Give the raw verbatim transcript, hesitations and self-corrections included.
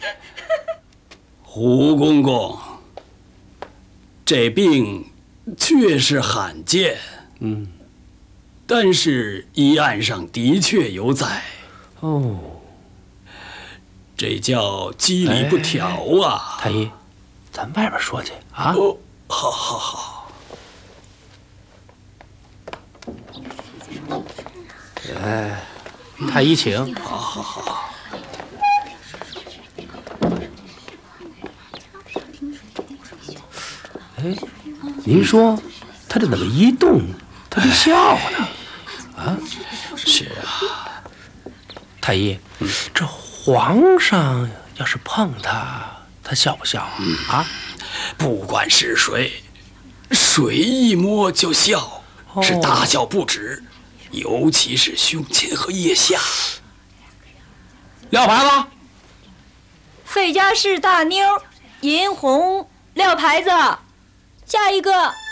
胡公公，这病确实罕见， 嗯， 但是医案上的确有载。 哦， 这叫机理不调啊！ 太医，咱外边说去啊。 哦，好好好。 哎，太医请。 好好好。 哎，您说他这怎么一动他就笑呢？啊， 是啊。 太医，嗯、这皇上要是碰他，他笑不笑啊？嗯、啊， 不管是谁，谁一摸就笑，哦、是大笑不止，尤其是胸前和腋下。 撂牌子。 费家市大妞，银红，撂牌子。下一个。